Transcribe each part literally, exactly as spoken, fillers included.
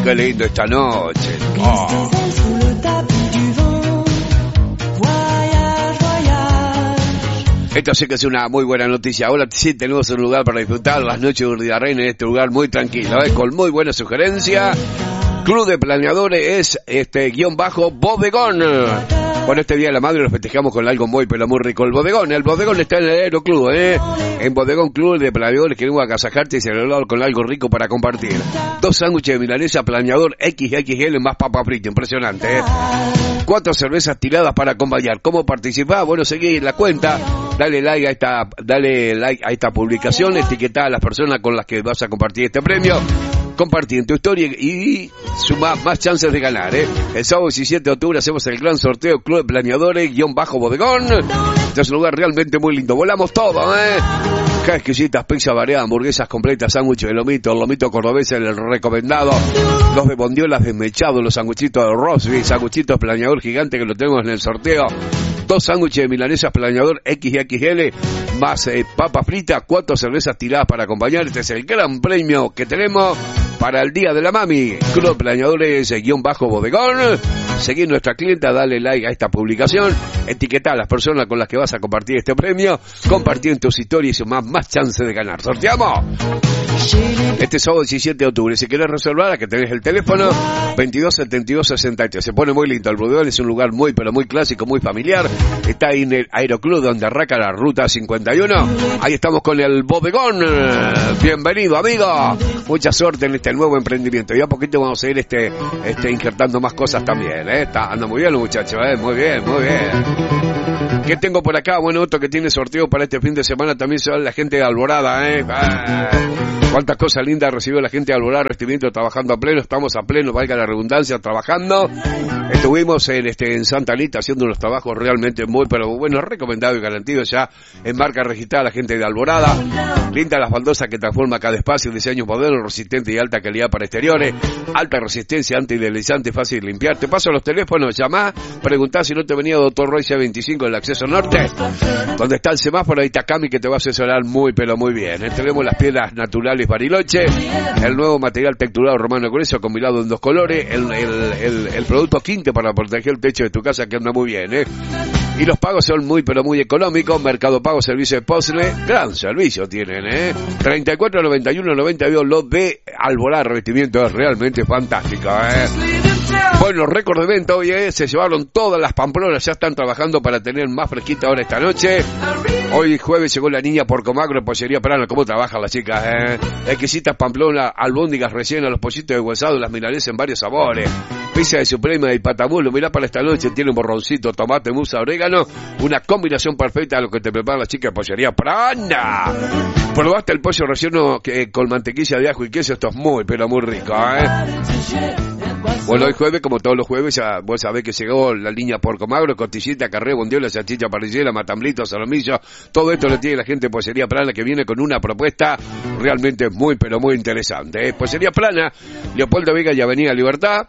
qué lindo esta noche. Oh. Esto sí que es una muy buena noticia. Ahora sí tenemos un lugar para disfrutar las noches de Urdiarrain en este lugar muy tranquilo, ¿eh? Con muy buena sugerencia. Club de Planeadores es este guión bajo bodegón. Bueno, este Día de la Madre lo festejamos con algo muy, pero muy rico. El bodegón, el bodegón está en el Aeroclub, ¿eh? En Bodegón Club de Planeadores queremos agasajarte y celebrar con algo rico para compartir. Dos sándwiches de milanesa Planeador equis equis ele más papa frita, impresionante, ¿eh? Cuatro cervezas tiradas para acompañar. ¿Cómo participar? Bueno, seguí la cuenta. Dale like a esta, dale like a esta publicación, etiquetá a las personas con las que vas a compartir este premio. Compartí en tu historia y suma más chances de ganar, ¿eh? El sábado diecisiete de octubre hacemos el gran sorteo Club de Planeadores, guión bajo bodegón. Este es un lugar realmente muy lindo. Volamos todo, ¿eh? Qué exquisitas, pizza variada, hamburguesas completas, sándwiches de lomito, el lomito cordobés, el recomendado. Los de bondiolas desmechados, los sanguchitos de rosbif, sanguchitos Planeador gigante que lo tenemos en el sorteo. Dos sándwiches de milanesas Planeador equis equis ele, más eh, papa frita, cuatro cervezas tiradas para acompañar. Este es el gran premio que tenemos para el Día de la Mami. Club Planeadores, guión bajo bodegón. Seguí nuestra clienta, dale like a esta publicación, etiquetá a las personas con las que vas a compartir este premio, compartí en tus historias y más, más chance de ganar. ¡Sorteamos! Este sábado diecisiete de octubre, si querés reservar, que tenés el teléfono veintidós setenta y dos sesenta y tres. Se pone muy lindo. El bodegón es un lugar muy, pero muy clásico, muy familiar. Está ahí en el Aeroclub donde arranca la ruta cincuenta y uno. Ahí estamos con el bodegón. Bienvenido, amigo. Mucha suerte en este nuevo emprendimiento. Y a poquito vamos a ir este, este injertando más cosas también, ¿eh? Está, anda muy bien los muchachos, ¿eh? Muy bien, muy bien. ¿Qué tengo por acá? Bueno, otro que tiene sorteo para este fin de semana también son la gente de Alborada, ¿eh? Ah, cuántas cosas lindas recibió la gente de Alborada, recibimiento, trabajando a pleno. Estamos a pleno, valga la redundancia, trabajando. Estuvimos en este en Santa Anita haciendo unos trabajos realmente muy, pero bueno, recomendado y garantido ya en marca registrada la gente de Alborada. Linda las baldosas que transforma cada espacio, diseños modernos, resistente y alta calidad para exteriores, alta resistencia, antideslizante, fácil de limpiar. Te paso los teléfonos, llamá, preguntá si no te venía Doctor Roy C veinticinco en el acceso norte, donde está el semáforo, ahí está Cami que te va a asesorar muy, pero muy bien. ¿eh? Tenemos las piedras naturales Bariloche, el nuevo material texturado romano grueso combinado en dos colores, el, el, el, el producto Quinte para proteger el techo de tu casa que anda muy bien, ¿eh? Y los pagos son muy, pero muy económicos. Mercado Pago, servicio de postre, gran servicio tienen, ¿eh? treinta y cuatro noventa y uno noventa y dos, los de Alborada, revestimiento es realmente fantástico, ¿eh? Bueno, récord de venta hoy, ¿eh? Se llevaron todas las pamplonas, ya están trabajando para tener más fresquita ahora esta noche. Hoy jueves llegó la niña Porcomagro, Pollería Prana. ¿Cómo trabajan las chicas, eh? Exquisitas pamplonas, albóndigas rellenas, los pollitos deshuesados, las milanesas en varios sabores. Pizza de suprema y patamulo, mirá para esta noche, tiene un borroncito, tomate, musa, orégano, una combinación perfecta a lo que te prepara la chica de Pollería Prana. ¿Probaste el pollo relleno que, con mantequilla de ajo y queso? Esto es muy, pero muy rico, ¿eh? Bueno, hoy jueves, como todos los jueves, ya vos sabés que llegó la línea Porcomagro, costillita, carré, bondiola, salchicha parrillera, matambrito, salomillo. Todo esto lo tiene la gente de Pollería Prana, que viene con una propuesta realmente muy, pero muy interesante, ¿eh? Pollería Prana, Leopoldo Vega y Avenida Libertad.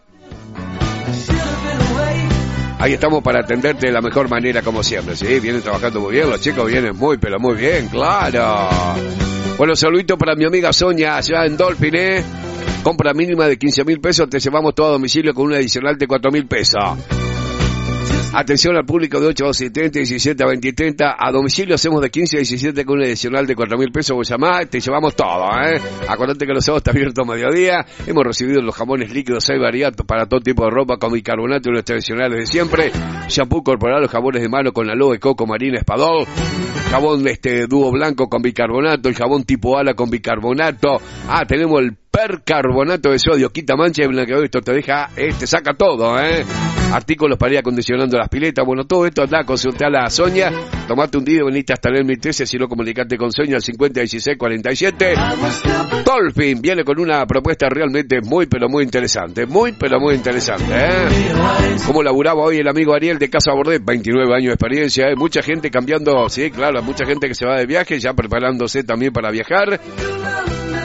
Ahí estamos para atenderte de la mejor manera, como siempre, ¿sí? Vienen trabajando muy bien, los chicos vienen muy, pero muy bien, claro. Bueno, saludito para mi amiga Sonia, allá en Dolphin, ¿eh? Compra mínima de quince mil pesos, te llevamos todo a domicilio con un adicional de cuatro mil pesos. Atención al público de ocho a doce y treinta, diecisiete a veinte y treinta. A domicilio hacemos de quince a diecisiete con un adicional de cuatro mil pesos. Vos llamás, te llevamos todo, ¿eh? Acordate que los sábados está abierto a mediodía. Hemos recibido los jamones líquidos, hay variedad para todo tipo de ropa, con bicarbonato y los tradicionales de siempre. Shampoo corporal, los jabones de mano con aloe, coco, marina, espadol. Jabón este dúo blanco con bicarbonato, el jabón tipo ala con bicarbonato. Ah, tenemos el percarbonato de sodio, quita mancha y blanqueador. Esto te deja, eh, te saca todo, ¿eh? Artículos para ir acondicionando las piletas. Bueno, todo esto anda a consultar a la Sonia. Tomate un día y venite hasta el mil trece, si no comunicate con Sonia al cincuenta dieciséis cuarenta y siete. Dolphin viene con una propuesta realmente muy, pero muy interesante. Muy, pero muy interesante, ¿eh? Como laburaba hoy el amigo Ariel de Casa Bordet, veintinueve años de experiencia, ¿eh? Mucha gente cambiando, sí, claro, mucha gente que se va de viaje, ya preparándose también para viajar.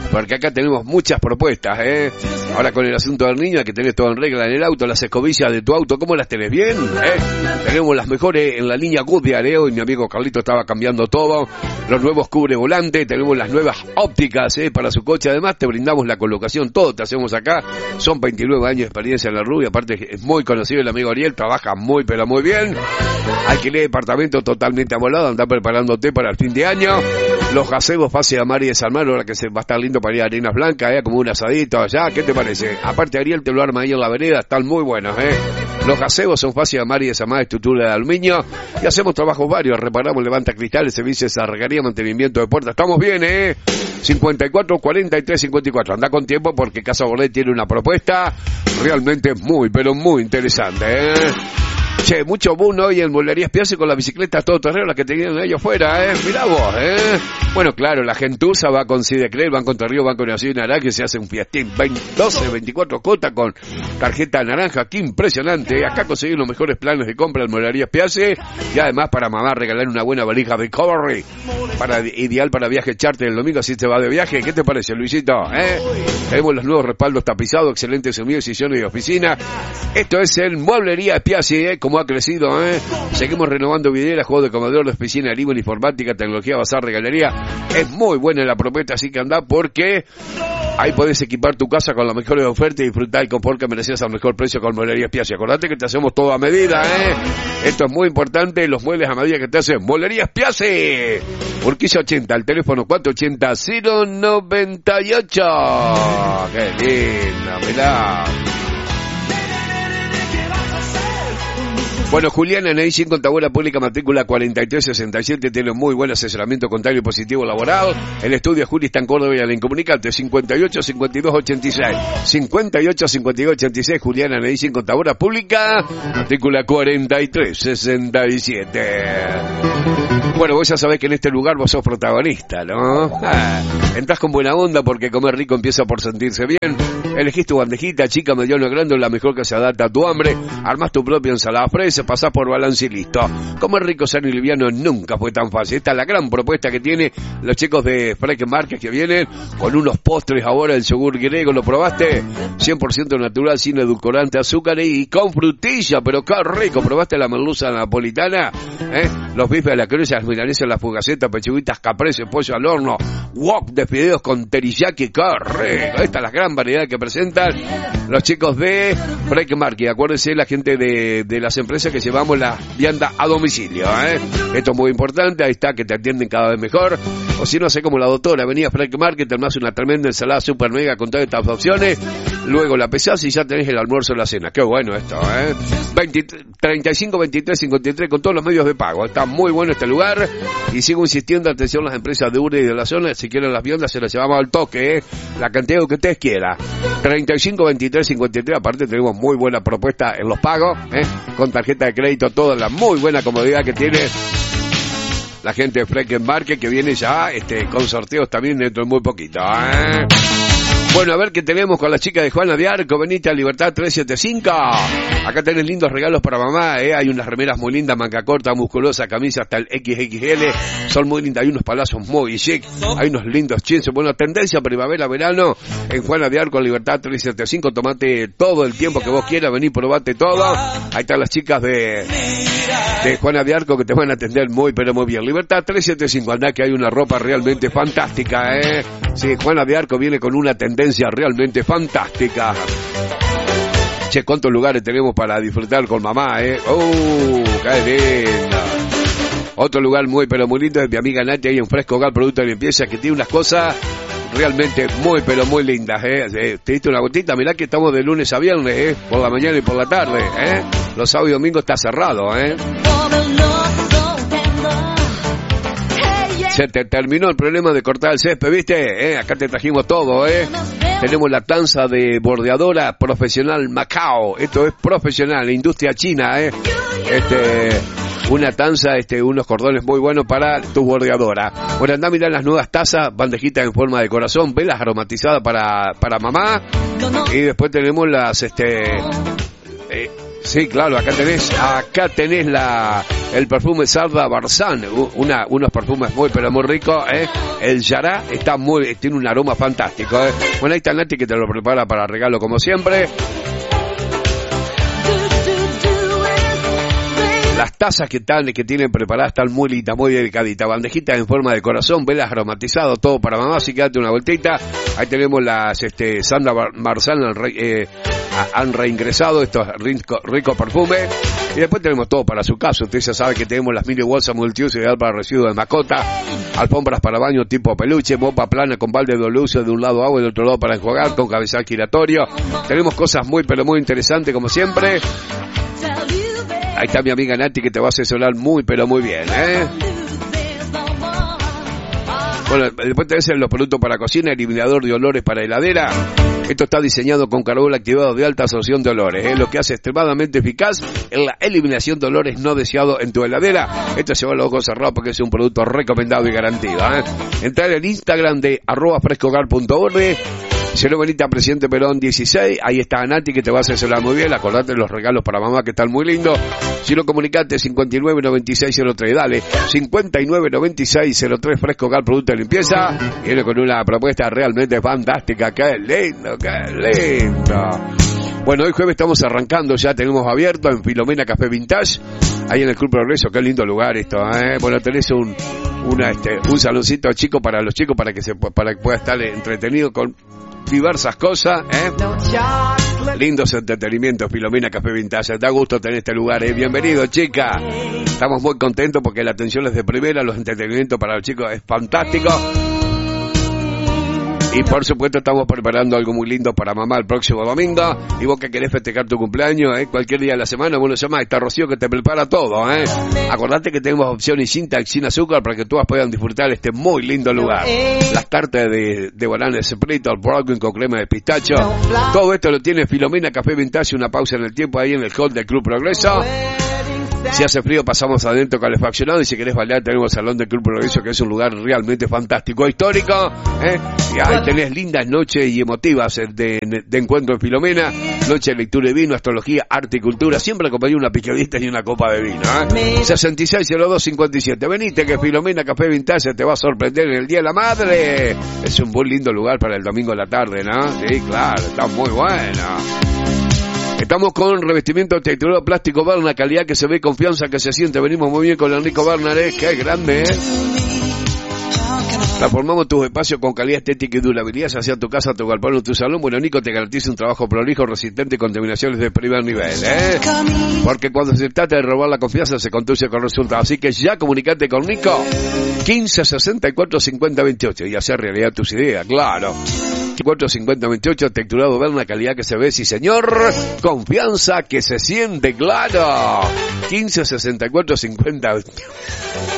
porque acá tenemos muchas propuestas, ¿eh? Ahora con el asunto del niño, hay que tener todo en regla en el auto, las escobillas de tu auto, ¿cómo las tenés bien? ¿Eh? Tenemos las mejores en la línea Goodyear, ¿eh? Hoy mi amigo Carlito estaba cambiando todo, los nuevos cubre volante, tenemos las nuevas ópticas, ¿eh? Para su coche, además te brindamos la colocación, todo te hacemos acá, son veintinueve años de experiencia en la rubia, aparte es muy conocido el amigo Ariel, trabaja muy pero muy bien, alquiler departamento totalmente amolado, anda preparándote para el fin de año, los gazebos pase a Mar y de San Mar, ahora que se va a estar lindo para ir a Arenas Blancas, ¿eh? Como un asadito allá, ¿qué te parece? Aparte Ariel te lo arma ahí en la vereda, están muy buenos, ¿eh? Los gazebos son fáciles de Mar y de San Mar, estructura de aluminio, y hacemos trabajos varios, reparamos, levanta cristales, servicios de regaría, mantenimiento de puertas, estamos bien, ¿eh? cincuenta y cuatro, cuarenta y tres, cincuenta y cuatro, anda con tiempo porque Casa Bordet tiene una propuesta realmente muy, pero muy interesante, ¿eh? Che, mucho boom hoy en Mueblerías Piazzi con las bicicletas todoterreno, las que tenían ellos fuera, ¿eh? Mirá vos, ¿eh? Bueno, claro, la gentuza va con Sidecred, Banco Entre Ríos, Banco Nacional, que se hace un fiestín veinte, doce, veinticuatro cuotas con tarjeta naranja, qué impresionante. Acá conseguir los mejores planes de compra en Mueblerías Piazzi y además para mamá regalar una buena valija de Recovery, para, ideal para viaje charter el domingo si te va de viaje. ¿Qué te parece, Luisito? ¿Eh? Tenemos los nuevos respaldos tapizados, excelentes sonidos, sillones de oficina. Esto es el Mueblerías Piazzi, ¿eh? Como ha crecido, ¿eh? Seguimos renovando videras, juegos de comedor, piscina, libro, informática, tecnología, bazar, regalería. Es muy buena la propuesta, así que anda porque ahí podés equipar tu casa con las mejores ofertas y disfrutar el confort que mereces al mejor precio con Mueblerías Piazzi. Acordate que te hacemos todo a medida, ¿eh? Esto es muy importante, los muebles a medida que te hacen Mueblerías Piazzi. Urquiza ochenta, el teléfono cuatro ochenta, cero noventa y ocho. Qué linda, mirá. Bueno, Juliana Neisín, contadora pública, matrícula cuarenta y tres sesenta y siete, tiene muy buen asesoramiento contable y positivo laboral. El estudio Juli está en Córdoba y al incomunicante cincuenta y ocho, cincuenta y dos, ochenta y seis. cincuenta y ocho, cincuenta y dos, ochenta y seis, Juliana Neisín, contadora pública, matrícula cuarenta y tres sesenta y siete. Bueno, vos ya sabés que en este lugar vos sos protagonista, ¿no? Ah, entrás con buena onda porque comer rico empieza por sentirse bien. Elegís tu bandejita, chica, mediana o grande, la mejor que se adapta a tu hambre. Armás tu propia ensalada fresca, pasás por balance y listo. Comer rico, sano y liviano nunca fue tan fácil. Esta es la gran propuesta que tiene los chicos de Freque Market que vienen con unos postres ahora, el yogur griego, ¿lo probaste? cien por ciento natural, sin edulcorante, azúcar y con frutilla, pero qué rico. ¿Probaste la merluza napolitana? ¿Eh? Los bifes a la criolla, las milanesas, las fugacetas, pechuguitas, caprese, pollo al horno, wok de fideos con teriyaki, qué rico. Esta es la gran variedad que presentan los chicos de Freque Market. Acuérdense, la gente de, de las empresas que llevamos la vianda a domicilio, ¿eh? Esto es muy importante, ahí está, que te atienden cada vez mejor. O si no, sé como la doctora, venía a Freque Market, te armás una tremenda ensalada super mega con todas estas opciones, luego la pesás y ya tenés el almuerzo o la cena. Qué bueno esto, ¿eh? veinte, treinta y cinco, veintitrés, cincuenta y tres con todos los medios de pago. Está muy bueno este lugar y sigo insistiendo, atención las empresas de Ure y de la zona, si quieren las viandas se las llevamos al toque, ¿eh? La cantidad que ustedes quieran. treinta y cinco, veintitrés, cincuenta y tres, aparte tenemos muy buena propuesta en los pagos, ¿eh? Con tarjeta de crédito, toda la muy buena comodidad que tiene la gente de Freque Market, que viene ya este, con sorteos también dentro de muy poquito, ¿eh? Bueno, a ver qué tenemos con la chica de Juana de Arco. Venite a Libertad trescientos setenta y cinco. Acá tenés lindos regalos para mamá, ¿eh? Hay unas remeras muy lindas, manga corta, musculosa, camisa hasta el equis equis ele. Son muy lindas, hay unos palazos muy chic. Hay unos lindos jeans. Bueno, tendencia primavera, verano en Juana de Arco, Libertad trescientos setenta y cinco. Tomate todo el tiempo que vos quieras, vení, probate todo. Ahí están las chicas de, de Juana de Arco que te van a atender muy, pero muy bien. Libertad trescientos setenta y cinco, andá que hay una ropa realmente fantástica, ¿eh? Sí, Juana de Arco viene con una tendencia realmente fantástica. Che, cuántos lugares tenemos para disfrutar con mamá, ¿eh? ¡Uh, qué linda! Otro lugar muy, pero muy lindo es mi amiga Nati, ahí en Fresco Hogar, producto de limpieza, que tiene unas cosas realmente muy, pero muy lindas, ¿eh? Te diste una gotita, mirá que estamos de lunes a viernes, ¿eh? Por la mañana y por la tarde, ¿eh? Los sábados y domingos está cerrado, ¿eh? Se te terminó el problema de cortar el césped, ¿viste? ¿Eh? Acá te trajimos todo, ¿eh? Tenemos la tanza de bordeadora profesional Macao. Esto es profesional, industria china, ¿eh? Este, una tanza, este, unos cordones muy buenos para tu bordeadora. Bueno, andá a mirar las nuevas tazas, bandejitas en forma de corazón, velas aromatizadas para, para mamá. Y después tenemos las, este... Eh, Sí, claro, acá tenés, acá tenés la, el perfume Sarda Barzán, una, unos perfumes muy, pero muy ricos, ¿eh? El Yará está muy, tiene un aroma fantástico, ¿eh? Bueno, ahí está Nati que te lo prepara para regalo como siempre. Las tazas que están, que tienen preparadas están muy lindas, muy delicaditas. Bandejitas en forma de corazón, velas aromatizadas, todo para mamá, así que date una vueltita. Ahí tenemos las, este, Sandra Marzán, eh, han reingresado estos ricos rico perfumes. Y después tenemos todo para su casa. Usted ya sabe que tenemos las mini bolsas multiuso ideal para residuos de mascota, alfombras para baño tipo peluche, mopa plana con balde de luces de un lado agua y del otro lado para enjuagar, con cabezal giratorio. Tenemos cosas muy, pero muy interesantes como siempre. Ahí está mi amiga Nati que te va a asesorar muy, pero muy bien, ¿eh? Bueno, después tenés los productos para cocina, eliminador de olores para heladera. Esto está diseñado con carbón activado de alta absorción de olores, ¿eh? Lo que hace extremadamente eficaz en la eliminación de olores no deseados en tu heladera. Esto se va a los ojos cerrados porque es un producto recomendado y garantido, ¿eh? Entrar en Instagram de arroba frescohogar punto org. Señor Benita, Presidente Perón dieciséis, ahí está Nati que te va a asesorar muy bien, acordate de los regalos para mamá que están muy lindos. Si no, comunicate cincuenta y nueve noventa y seis cero tres, dale, cincuenta y nueve noventa y seis cero tres, Fresco Hogar, producto de limpieza. Viene con una propuesta realmente fantástica, qué lindo, qué lindo. Bueno, hoy jueves estamos arrancando, ya tenemos abierto en Filomena Café Vintage, ahí en el Club Progreso, qué lindo lugar esto, ¿eh? Bueno, tenés un, una, este, un saloncito chico para los chicos para que se, para que pueda estar entretenido con diversas cosas, ¿eh? Lindos entretenimientos, Filomena Café Vintage. Da gusto tener este lugar, ¿eh? Bienvenido, chica. Estamos muy contentos porque la atención es de primera, los entretenimientos para los chicos es fantástico. Y por supuesto estamos preparando algo muy lindo para mamá el próximo domingo. Y vos que querés festejar tu cumpleaños, ¿eh? Cualquier día de la semana, bueno, llama, está Rocío que te prepara todo, ¿eh? Acordate que tenemos opciones sin tax, sin azúcar para que todas puedan disfrutar este muy lindo lugar. Las tartas de, de banana sprito, el broken con crema de pistacho. Todo esto lo tiene Filomena Café Vintage, una pausa en el tiempo ahí en el hall del Club Progreso. Si hace frío pasamos adentro calefaccionado y si querés bailar tenemos el Salón del Club Progreso que es un lugar realmente fantástico, histórico, ¿eh? Y ahí tenés lindas noches y emotivas de, de encuentro en Filomena, noche de lectura de vino, astrología, arte y cultura, siempre acompañado una picadita y una copa de vino, ¿eh? sesenta y seis cero dos cincuenta y siete, venite que Filomena Café Vintage te va a sorprender en el Día de la Madre. Es un muy lindo lugar para el domingo de la tarde, ¿no? Sí, claro, está muy bueno. Estamos con revestimiento texturado plástico Berna, calidad que se ve, confianza que se siente. Venimos muy bien con Enrico Berna, ¿eh? Qué grande, ¿eh? Transformamos tus espacios con calidad estética y durabilidad, ya sea tu casa, tu galpón o tu salón. Bueno, Nico te garantiza un trabajo prolijo, resistente y contaminaciones de primer nivel, ¿eh? Porque cuando se trata de robar la confianza se conduce con resultados. Así que ya comunicate con Nico, quince sesenta y cuatro cincuenta veintiocho y hacer realidad tus ideas, claro. cuatro cincuenta veintiocho, texturado Berna, calidad que se ve, sí señor, confianza que se siente, claro. quince sesenta y cuatro cincuenta veintiocho.